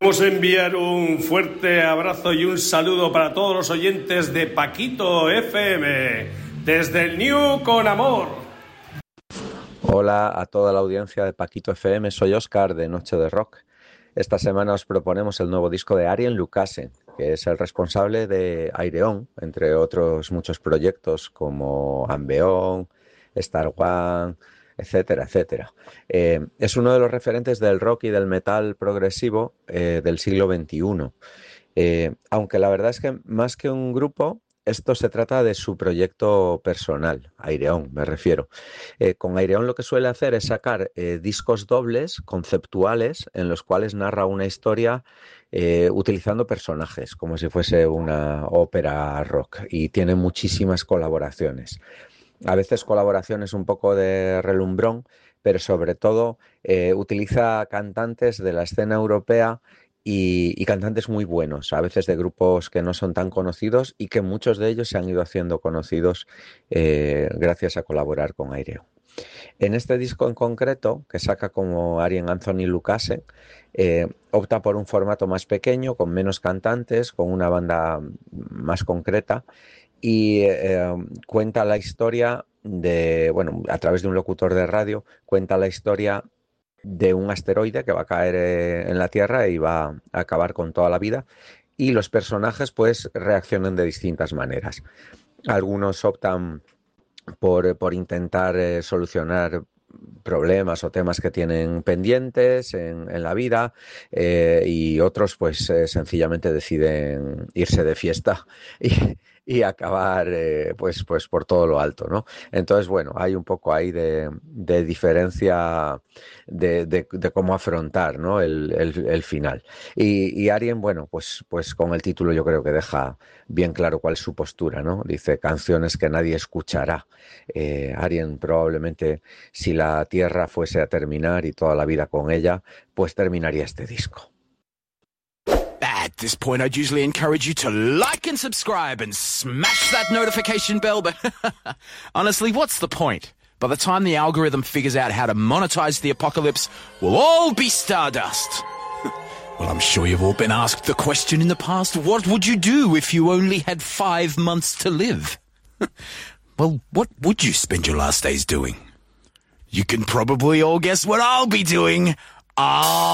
Queremos enviar un fuerte abrazo y un saludo para todos los oyentes de Paquito FM, desde el New con amor. Hola a toda la audiencia de Paquito FM, soy Óscar de Noche de Rock. Esta semana os proponemos el nuevo disco de Arjen Lucassen, que es el responsable de Ayreon, entre otros muchos proyectos como Ambeon, Star One, etcétera, etcétera. Es uno de los referentes del rock y del metal progresivo del siglo XXI. Aunque la verdad es que más que un grupo, esto se trata de su proyecto personal, Ayreon me refiero. Con Ayreon lo que suele hacer es sacar discos dobles, conceptuales, en los cuales narra una historia utilizando personajes, como si fuese una ópera rock, y tiene muchísimas colaboraciones. A veces colaboraciones un poco de relumbrón, pero sobre todo utiliza cantantes de la escena europea y cantantes muy buenos, a veces de grupos que no son tan conocidos y que muchos de ellos se han ido haciendo conocidos gracias a colaborar con Ayreon. En este disco en concreto, que saca como Arjen Anthony Lucassen, opta por un formato más pequeño, con menos cantantes, con una banda más concreta, y cuenta la historia a través de un locutor de radio, cuenta la historia de un asteroide que va a caer en la Tierra y va a acabar con toda la vida, y los personajes pues reaccionan de distintas maneras. Algunos optan por intentar solucionar problemas o temas que tienen pendientes en la vida, y otros pues sencillamente deciden irse de fiesta y acabar pues por todo lo alto, ¿no? Entonces, bueno, hay un poco ahí de diferencia de cómo afrontar, ¿no? el final. Y Arjen, bueno, pues con el título yo creo que deja bien claro cuál es su postura, ¿no? Dice, canciones que nadie escuchará. Arjen probablemente, si la Tierra fuese a terminar y toda la vida con ella, pues terminaría este disco. At this point, I'd usually encourage you to like and subscribe and smash that notification bell, but honestly, what's the point? By the time the algorithm figures out how to monetize the apocalypse, we'll all be stardust. Well, I'm sure you've all been asked the question in the past, what would you do if you only had 5 months to live? Well, what would you spend your last days doing? You can probably all guess what I'll be doing.